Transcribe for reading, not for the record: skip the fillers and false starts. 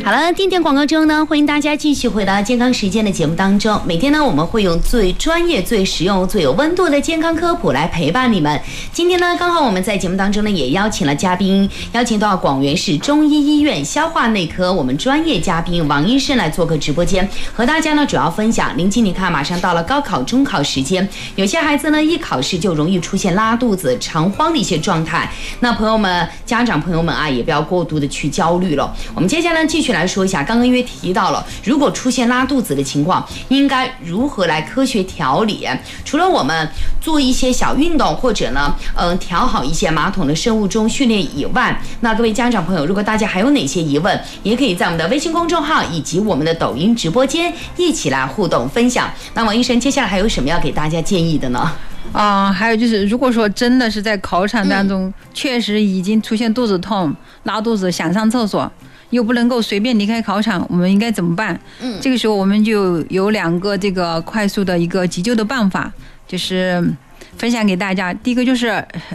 好了，定点广告之后呢，欢迎大家继续回到健康时间的节目当中。每天呢，我们会用最专业、最实用、最有温度的健康科普来陪伴你们。今天呢，刚好我们在节目当中呢，也邀请了嘉宾，邀请到广元市中医医院消化内科我们专业嘉宾王医生来做客直播间，和大家呢主要分享。临近你看，马上到了高考、中考时间，有些孩子呢一考试就容易出现拉肚子、肠慌的一些状态。那朋友们、家长朋友们啊，也不要过度的去焦虑了。我们接下来继续来说一下，刚刚因为提到了，如果出现拉肚子的情况，应该如何来科学调理？除了我们做一些小运动，或者呢，调好一些马桶的生物钟训练以外，那各位家长朋友，如果大家还有哪些疑问，也可以在我们的微信公众号以及我们的抖音直播间一起来互动分享。那王医生，接下来还有什么要给大家建议的呢？ 还有就是，如果说真的是在考场当中，确实已经出现肚子痛、拉肚子、想上厕所，又不能够随便离开考场，我们应该怎么办？这个时候我们就有2个这个快速的一个急救的办法，就是分享给大家。第一个就是